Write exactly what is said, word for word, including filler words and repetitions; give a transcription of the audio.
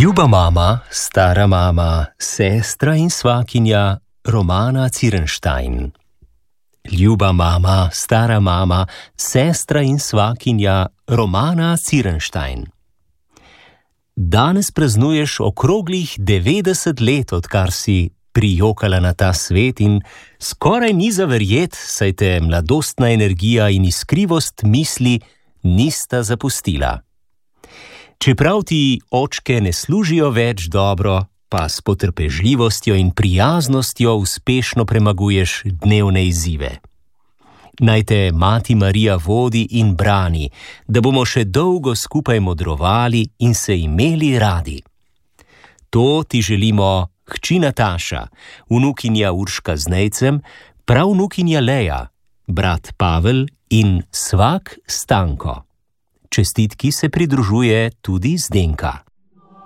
Ljuba mama, stara mama, sestra in svakinja Romana Cirenštajn. Ljuba mama, stara mama, sestra in svakinja Romana Cirenštajn. Danes praznuješ okroglih devetdeset let, odkar si prijokala na ta svet in skoraj ni za verjet, saj te mladostna energija in iskrivost misli nista zapustila. Čeprav ti očke ne služijo več dobro, pa s potrpežljivostjo in prijaznostjo uspešno premaguješ dnevne izzive. Naj te mati Marija vodi in brani, da bomo še dolgo skupaj modrovali in se imeli radi. To ti želimo hči Nataša, vnukinja Urška z Nejcem, pravnukinja Leja, brat Pavel in svak Stanko. Čestitki se pridružuje tudi Zdenka.